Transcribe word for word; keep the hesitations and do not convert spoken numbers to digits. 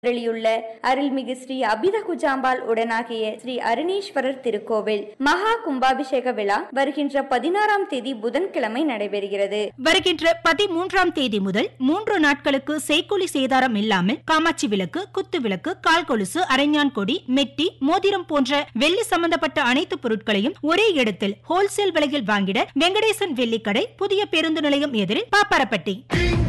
எழுதியுள்ள அருள்மிகு ஸ்ரீ அபித குஜாம்பாள் உடனாகிய ஸ்ரீ அருணீஸ்வரர் திருக்கோவில் மகா கும்பாபிஷேக விழா வருகின்ற பதினாறாம் தேதி புதன்கிழமை நடைபெறுகிறது. வருகின்ற பதிமூன்றாம் தேதி முதல் மூன்று நாட்களுக்கு செய்கூலி சேதாரம் இல்லாமல் காமாட்சி விளக்கு, குத்து விளக்கு, கால் கொலுசு, அரைஞான் கொடி, மெட்டி, மோதிரம் போன்ற வெள்ளி சம்பந்தப்பட்ட அனைத்து பொருட்களையும் ஒரே இடத்தில் ஹோல்சேல் விலையில் வாங்கிட வெங்கடேசன் வெள்ளிக்கடை, புதிய பேருந்து நிலையம் எதிரில் பாப்பாரப்பட்டி.